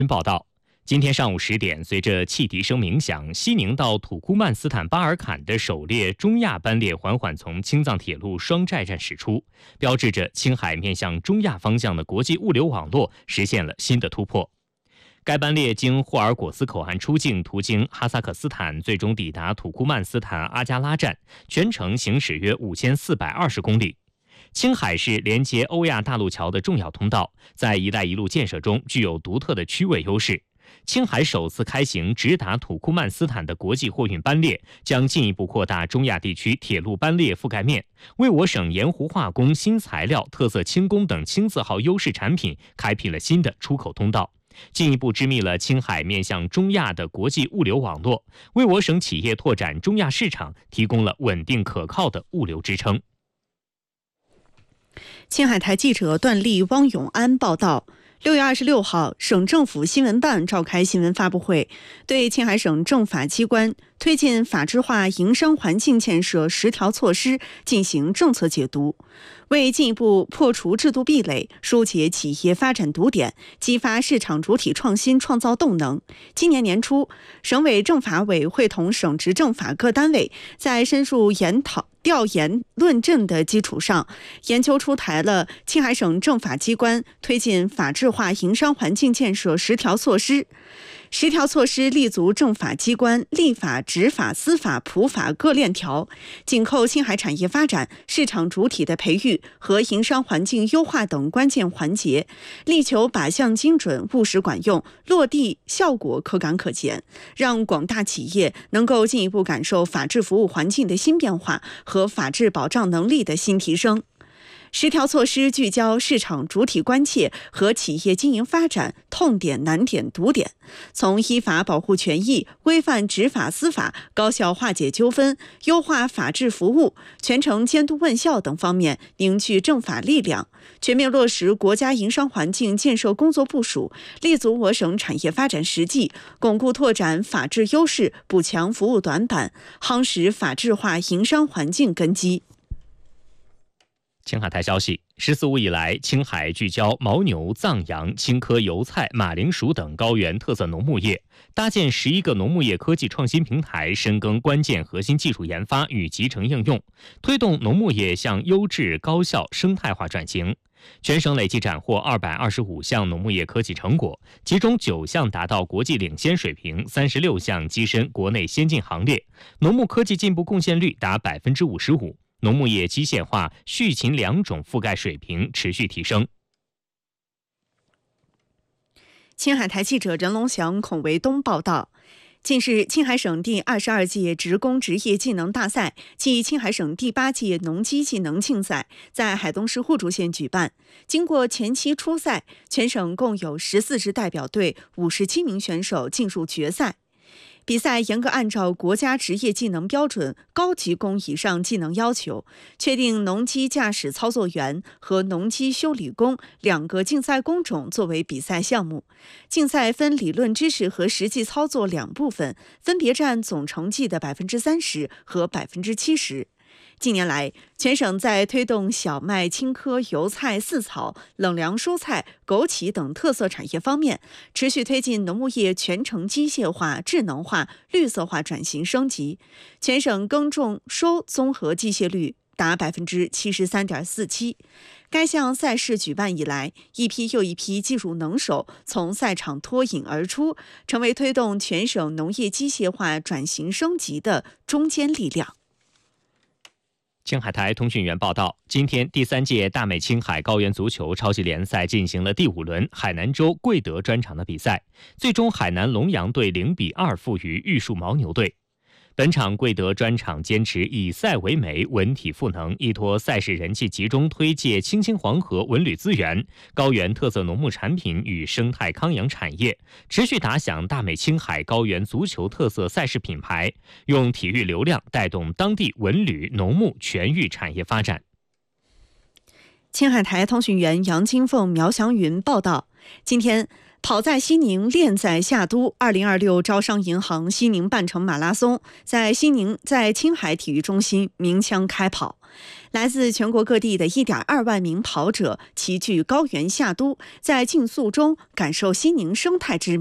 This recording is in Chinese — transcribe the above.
报道，今天上午10点，随着汽笛声鸣响，西宁到土库曼斯坦巴尔坎的首列中亚班列缓缓从青藏铁路双寨站驶出，标志着青海面向中亚方向的国际物流网络实现了新的突破。该班列经霍尔果斯口岸出境，途经哈萨克斯坦，最终抵达土库曼斯坦阿加拉站，全程行驶约5420公里。青海是连接欧亚大陆桥的重要通道，在“一带一路”建设中具有独特的区位优势。青海首次开行直达土库曼斯坦的国际货运班列，将进一步扩大中亚地区铁路班列覆盖面，为我省盐湖化工、新材料、特色轻工等轻字号优势产品开辟了新的出口通道，进一步织密了青海面向中亚的国际物流网络，为我省企业拓展中亚市场提供了稳定可靠的物流支撑。 青海台记者段丽、汪永安报道。6月26号，省政府新闻办召开新闻发布会，对青海省政法机关推进法治化营商环境建设10条措施进行政策解读。为进一步破除制度壁垒，疏解企业发展堵点，激发市场主体创新创造动能，今年年初，省委政法委会同省直政法各单位在深入研讨、调研论证的基础上，研究出台了青海省政法机关推进法治化营商环境建设10条措施。10条措施立足政法机关立法、执法、司法、普法各链条，紧扣青海产业发展、市场主体的培育和营商环境优化等关键环节，力求靶向精准、务实管用，落地效果可感可见，让广大企业能够进一步感受法治服务环境的新变化和法治保障能力的新提升。10条措施聚焦市场主体关切和企业经营发展痛点、难点、堵点，从依法保护权益、规范执法司法、高效化解纠纷、优化法治服务、全程监督问效等方面凝聚政法力量，全面落实国家营商环境建设工作部署，立足我省产业发展实际，巩固拓展法治优势，补强服务短板，夯实法治化营商环境根基。 青海台消息，14五以来，青海聚焦牦牛、藏羊、青稞、油菜、马铃薯等高原特色农牧业，搭建11个农牧业科技创新平台，深耕关键核心技术研发与集成应用，推动农牧业向优质、高效、生态化转型。全省累计斩获225项农牧业科技成果，其中9项达到国际领先水平，36项跻身国内先进行列，农牧科技进步贡献率达55%。农牧业机械化、畜禽2种覆盖水平持续提升。 青海台记者任龙祥、孔维东报道。近日，青海省第22届职工职业技能大赛暨青海省第8届农机技能竞赛在海东市互竹县举办。经过前期初赛，全省共有14支代表队57名选手进入决赛。比赛严格按照国家职业技能标准高级工以上技能要求，确定农机驾驶操作员和农机修理工2个竞赛工种作为比赛项目。竞赛分理论知识和实际操作2部分，分别占总成绩的30%和70%。近年来，全省在推动小麦、青稞、油菜、饲草、冷凉蔬菜、枸杞等特色产业方面，持续推进农牧业全程机械化、智能化、绿色化转型升级。全省耕种收综合机械率达73.47%。该项赛事举办以来，一批又一批技术能手从赛场脱颖而出，成为推动全省农业机械化转型升级的中坚力量。 青海台通讯员报道，今天第3届大美青海高原足球超级联赛进行了第5轮海南州贵德专场的比赛，最终海南龙阳队0-2负于玉树牦牛队。本场贵德专场坚持以赛为美、文体赋能，依托赛事人气，集中推介青青黄河文旅资源、高原特色农牧产品与生态康养产业，持续打响大美青海高原足球特色赛事品牌，用体育流量带动当地文旅、农牧全域产业发展。 青海台通讯员杨金凤、苗祥云报道，今天跑在西宁，练在夏都。2026招商银行西宁半程马拉松在青海体育中心鸣枪开跑。来自全国各地的1.2万名跑者齐聚高原夏都，在竞速中感受西宁生态之美。